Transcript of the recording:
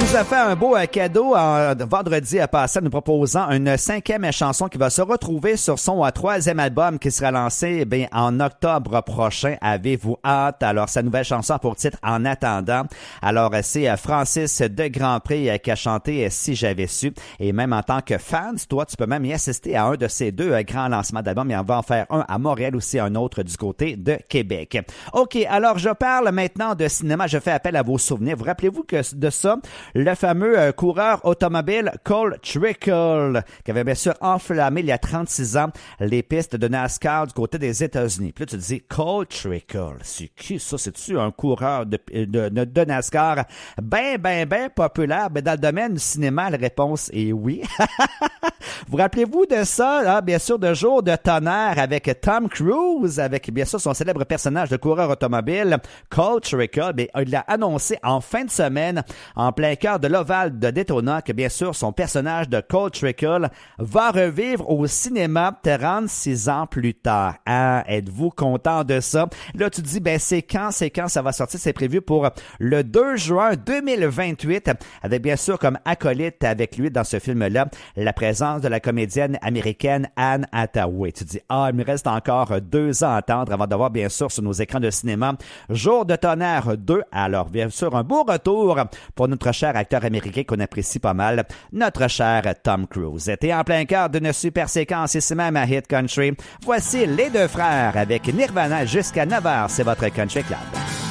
nous a fait un beau cadeau vendredi passé en nous proposant une 5e chanson qui va se retrouver sur son 3e album qui sera lancé en octobre prochain. Avez-vous hâte? Alors, sa nouvelle chanson a pour titre En attendant. Alors, c'est Francis de Grandpré qui a chanté Si j'avais su. Et même en tant que fan, toi, tu peux même y assister à un de ces deux grands lancements d'albums. Et on va en faire un à Montréal aussi, un autre du côté de Québec. OK, alors je parle maintenant de cinéma. Je fais appel à vos souvenirs. Vous rappelez-vous que de ça, le fameux coureur automobile Cole Trickle, qui avait bien sûr enflammé il y a 36 ans les pistes de NASCAR du côté des États-Unis. Puis là, tu te dis, Cole Trickle, c'est qui ça? C'est-tu un coureur de NASCAR ben populaire? Ben, dans le domaine du cinéma, la réponse est oui. Vous rappelez-vous de ça, là, bien sûr, de Jour de tonnerre avec Tom Cruise, avec bien sûr son célèbre personnage de coureur automobile, Cole Trickle. Ben, il l'a annoncé en fin de semaine, en plein cœur de l'Oval de Daytona, que bien sûr son personnage de Cole Trickle va revivre au cinéma 36 ans plus tard. Ah, êtes-vous content de ça? Là, tu te dis, ben c'est quand ça va sortir? C'est prévu pour le 2 juin 2028, avec bien sûr comme acolyte avec lui dans ce film-là, la présence de la comédienne américaine Anne Hathaway. Tu te dis, il me reste encore 2 ans à attendre avant d'avoir bien sûr sur nos écrans de cinéma Jour de tonnerre 2. Alors, bien sûr, un beau retour pour notre cher acteur américain qu'on apprécie pas mal, notre cher Tom Cruise. Et en plein cœur d'une super séquence ici même à Hit Country, voici les deux frères avec Nirvana jusqu'à 9h. C'est votre Country Club.